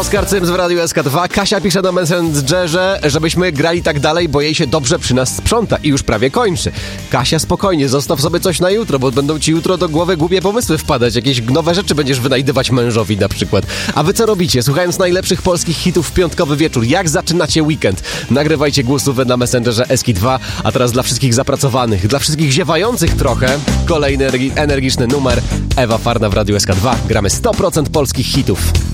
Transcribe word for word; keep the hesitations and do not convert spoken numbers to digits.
Oskar Cyms w Radiu S K dwa. Kasia pisze na Messengerze, żebyśmy grali tak dalej, bo jej się dobrze przy nas sprząta i już prawie kończy. Kasia, spokojnie, zostaw sobie coś na jutro, bo będą ci jutro do głowy głupie pomysły wpadać. Jakieś nowe rzeczy będziesz wynajdywać mężowi na przykład. A wy co robicie? Słuchając najlepszych polskich hitów w piątkowy wieczór. Jak zaczynacie weekend? Nagrywajcie głosówę na Messengerze S K dwa. A teraz dla wszystkich zapracowanych, dla wszystkich ziewających trochę, kolejny energiczny numer. Ewa Farna w Radiu S K dwa. Gramy sto procent polskich hitów.